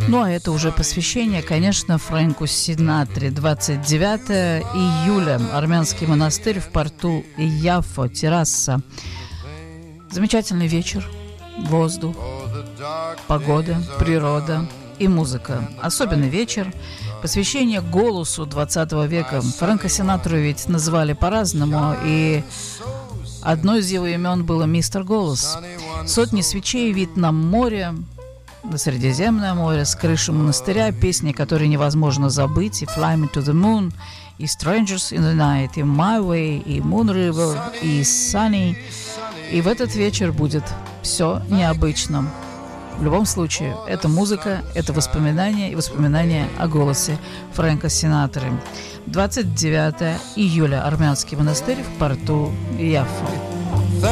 Ну, а это уже посвящение, конечно, Фрэнку Синатре. 29 июля. Армянский монастырь в порту Яффо, терраса. Замечательный вечер, воздух, погода, природа и музыка. Особенный вечер. Посвящение голосу 20 века. Фрэнка Синатру ведь называли по-разному, и одно из его имен было «Мистер Голос». Сотни свечей, вид на море, на Средиземное море, с крыши монастыря, песни, которые невозможно забыть, и «Fly Me to the Moon», и «Strangers in the Night», и «My Way», и «Moon River», и «Sunny». И в этот вечер будет все необычно. В любом случае, это музыка, это воспоминания и воспоминания о голосе Фрэнка Синатры. 29 июля. Армянский монастырь в порту Яффо.